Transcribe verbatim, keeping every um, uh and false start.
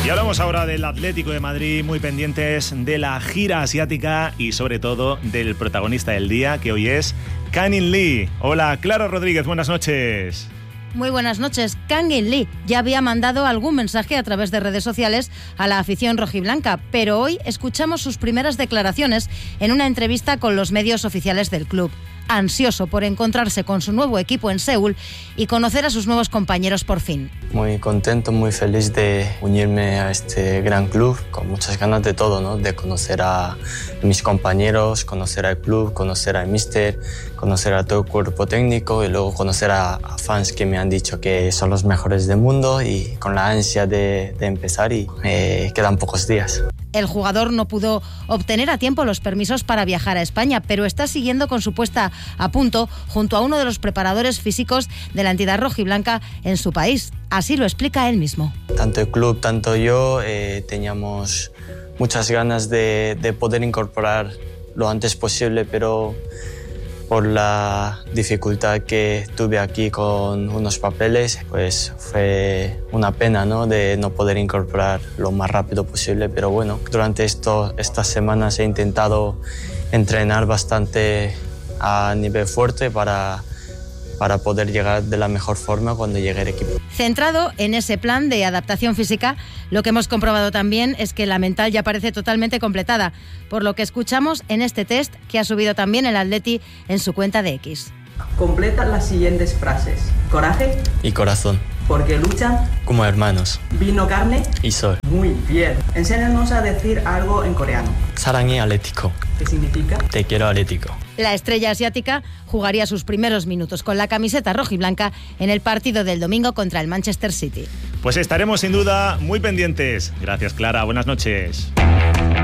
Y hablamos ahora del Atlético de Madrid, muy pendientes de la gira asiática y sobre todo del protagonista del día, que hoy es Kang-in Lee. Hola, Clara Rodríguez, buenas noches. Muy buenas noches. Kang-in Lee ya había mandado algún mensaje a través de redes sociales a la afición rojiblanca, pero hoy escuchamos sus primeras declaraciones en una entrevista con los medios oficiales del club. Ansioso por encontrarse con su nuevo equipo en Seúl y conocer a sus nuevos compañeros por fin. Muy contento, muy feliz de unirme a este gran club, con muchas ganas de todo, ¿no? De conocer a mis compañeros, conocer al club, conocer al míster, conocer a todo el cuerpo técnico y luego conocer a, a fans que me han dicho que son los mejores del mundo, y con la ansia de, de empezar, y eh, quedan pocos días. El jugador no pudo obtener a tiempo los permisos para viajar a España, pero está siguiendo con su puesta a punto junto a uno de los preparadores físicos de la entidad rojiblanca en su país. Así lo explica él mismo. Tanto el club, tanto yo, eh, teníamos muchas ganas de, de poder incorporar lo antes posible, pero por la dificultad que tuve aquí con unos papeles, pues fue una pena, ¿no? De no poder incorporar lo más rápido posible. Pero bueno, durante esto, estas semanas he intentado entrenar bastante a nivel fuerte para, para poder llegar de la mejor forma cuando llegue el equipo. Centrado en ese plan de adaptación física, lo que hemos comprobado también es que la mental ya parece totalmente completada, por lo que escuchamos en este test que ha subido también el Atleti en su cuenta de X. Completa las siguientes frases. Coraje. Y corazón. Porque luchan. Como hermanos. Vino, carne. Y sol. Muy bien. Enséñanos a decir algo en coreano. Sarangi Atlético. ¿Qué significa? Te quiero, Atlético. La estrella asiática jugaría sus primeros minutos con la camiseta rojiblanca en el partido del domingo contra el Manchester City. Pues estaremos sin duda muy pendientes. Gracias, Clara. Buenas noches.